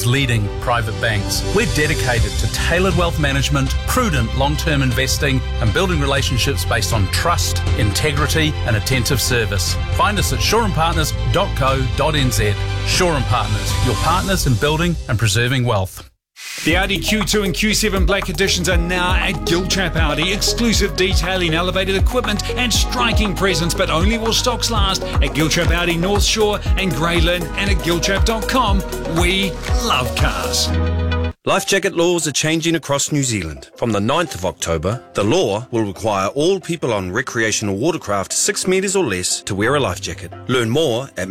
Australia's leading private banks. We're dedicated to tailored wealth management, prudent long-term investing, and building relationships based on trust, integrity, and attentive service. Find us at shoreandpartners.co.nz. Shore and Partners, your partners in building and preserving wealth. The Audi Q2 and Q7 Black Editions are now at Giltrap Audi. Exclusive detailing, elevated equipment and striking presence, but only while stocks last at Giltrap Audi North Shore and Greylyn and at giltrap.com. We love cars. Life jacket laws are changing across New Zealand. From the 9th of October, the law will require all people on recreational watercraft 6 metres or less to wear a life jacket. Learn more at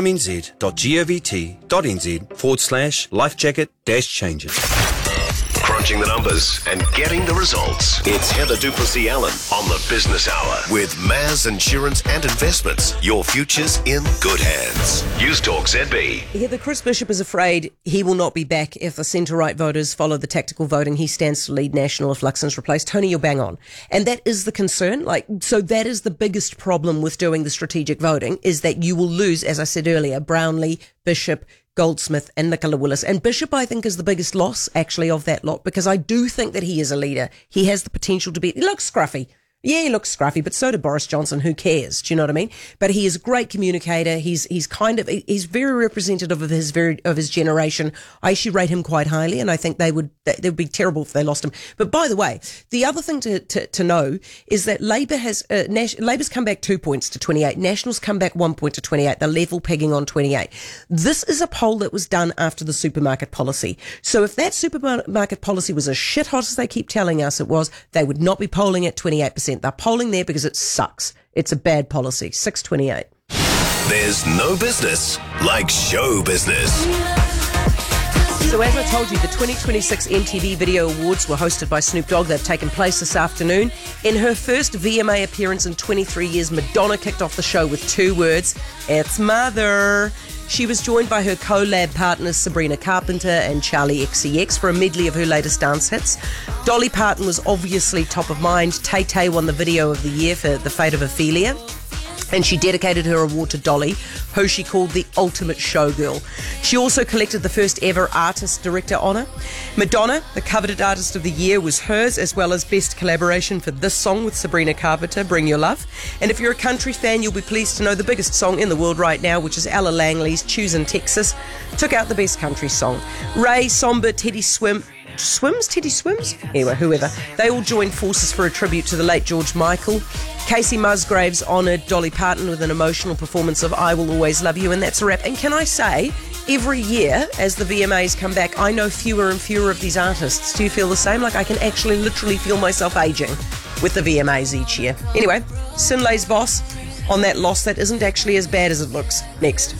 maritimenz.govt.nz/life jacket-changes. Crunching the numbers and getting the results. It's Heather Duplessis-Allen on the Business Hour with Maz Insurance and Investments. Your future's in good hands. News Talk ZB. Heather, Chris Bishop is afraid he will not be back if the centre-right voters follow the tactical voting. He stands to lead National if Luxon's replaced. Tony, you're bang on. And that is the concern. So that is the biggest problem with doing the strategic voting, is that you will lose, as I said earlier, Brownlee, Bishop, Goldsmith and Nicola Willis. And Bishop, I think, is the biggest loss, actually, of that lot, because I do think that he is a leader. He has the potential to be... He looks scruffy. Yeah, he looks scruffy, but so did Boris Johnson. Who cares? Do you know what I mean? But he is a great communicator. He's very representative of his generation. I actually rate him quite highly, and I think they would be terrible if they lost him. But by the way, the other thing to know is that Labour's come back 2 points to 28. National's come back 1 point to 28. They're level pegging on 28. This is a poll that was done after the supermarket policy. So if that supermarket policy was as shit hot as they keep telling us it was, they would not be polling at 28%. They're polling there because it sucks. It's a bad policy. 628. There's no business like show business. So as I told you, the 2026 MTV Video Awards were hosted by Snoop Dogg. They've taken place this afternoon. In her first VMA appearance in 23 years, Madonna kicked off the show with 2 words. It's Mother. She was joined by her collab partners Sabrina Carpenter and Charlie XCX for a medley of her latest dance hits. Dolly Parton was obviously top of mind. Tay-Tay won the Video of the Year for The Fate of Ophelia. And she dedicated her award to Dolly, who she called the ultimate showgirl. She also collected the first ever Artist Director honour. Madonna, the coveted Artist of the Year, was hers, as well as Best Collaboration for this song with Sabrina Carpenter, Bring Your Love. And if you're a country fan, you'll be pleased to know the biggest song in the world right now, which is Ella Langley's Choosin' Texas, took out the Best Country Song. Ray, Somber, Teddy Swims? Anyway, whoever. They all joined forces for a tribute to the late George Michael. Casey Musgraves honoured Dolly Parton with an emotional performance of I Will Always Love You, and that's a wrap. And can I say, every year as the VMAs come back, I know fewer and fewer of these artists. Do you feel the same? Like I can actually literally feel myself ageing with the VMAs each year. Anyway, Sinlay's boss on that loss that isn't actually as bad as it looks. Next.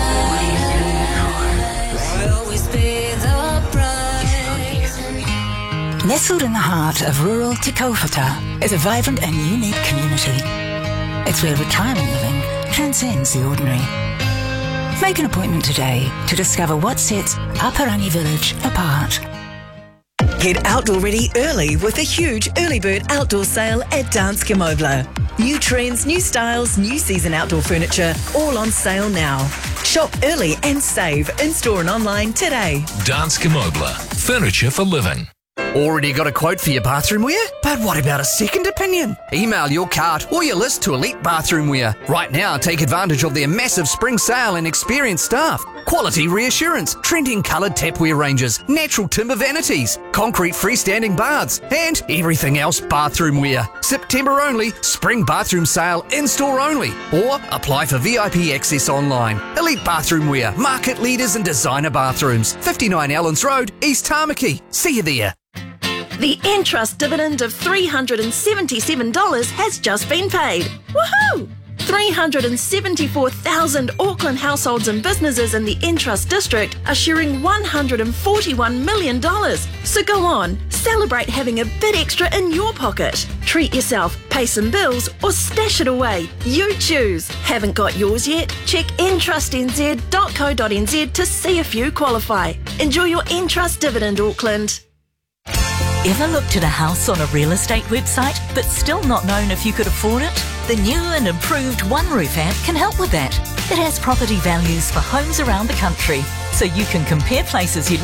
Nestled in the heart of rural Te Kaupata is a vibrant and unique community. It's where retirement living transcends the ordinary. Make an appointment today to discover what sets Aparani Village apart. Get outdoor ready early with a huge early bird outdoor sale at Danske Møbler. New trends, new styles, new season outdoor furniture, all on sale now. Shop early and save in-store and online today. Danske Møbler. Furniture for living. Already got a quote for your bathroom wear? But what about a second opinion? Email your cart or your list to Elite Bathroom Wear. Right now, take advantage of their massive spring sale and experienced staff. Quality reassurance, trending coloured tapware ranges, natural timber vanities, concrete freestanding baths, and everything else bathroom wear. September only, spring bathroom sale in-store only. Or apply for VIP access online. Elite Bathroom Wear, market leaders in designer bathrooms. 59 Allens Road, East Tamaki. See you there. The Entrust dividend of $377 has just been paid. Woohoo! 374,000 Auckland households and businesses in the Entrust district are sharing $141 million. So go on, celebrate having a bit extra in your pocket. Treat yourself, pay some bills, or stash it away. You choose. Haven't got yours yet? Check entrustnz.co.nz to see if you qualify. Enjoy your Entrust dividend, Auckland. Ever looked at a house on a real estate website but still not known if you could afford it? The new and improved OneRoof app can help with that. It has property values for homes around the country, so you can compare places you